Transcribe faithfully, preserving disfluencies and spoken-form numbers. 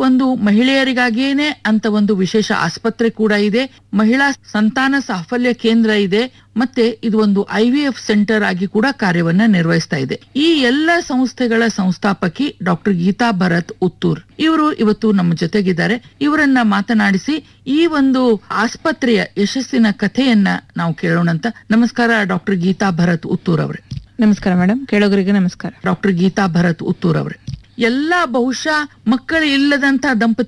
ಒಂದು ಮಹಿಳೆಯರಿಗಾಗಿಯೇನೆ ಅಂತ ಒಂದು ವಿಶೇಷ ಆಸ್ಪತ್ರೆ ಕೂಡ ಇದೆ, ಮಹಿಳಾ ಸಂತಾನ ಸಾಫಲ್ಯ ಕೇಂದ್ರ ಇದೆ, ಮತ್ತೆ ಇದು ಒಂದು ಐ ವಿ ಎಫ್ ಸೆಂಟರ್ ಆಗಿ ಕೂಡ ಕಾರ್ಯವನ್ನ ನಿರ್ವಹಿಸ್ತಾ ಇದೆ. ಈ ಎಲ್ಲ ಸಂಸ್ಥೆಗಳ ಸಂಸ್ಥಾಪಕಿ ಡಾಕ್ಟರ್ ಗೀತಾ ಭರತ್ ಉತ್ತೂರ್ ಇವರು ಇವತ್ತು ನಮ್ಮ ಜೊತೆಗಿದ್ದಾರೆ. ಇವರನ್ನ ಮಾತನಾಡಿಸಿ ಈ ಒಂದು ಆಸ್ಪತ್ರೆಯ ಯಶಸ್ಸಿನ ಕಥೆಯನ್ನ ನಾವು ಕೇಳೋಣಂತ. ನಮಸ್ಕಾರ ಡಾಕ್ಟರ್ ಗೀತಾ ಭರತ್ ಉತ್ತೂರ್ ಅವರೇ. ನಮಸ್ಕಾರ ಮೇಡಮ್, ಕೇಳೋಗರಿಗೆ ನಮಸ್ಕಾರ. ಡಾಕ್ಟರ್ ಗೀತಾ ಭರತ್ ಉತ್ತೂರ್ ಅವರೇ, ಎಲ್ಲಾ ಬಹುಶಃ ಮಕ್ಕಳು ಇಲ್ಲದಂತ ದಂಪತಿ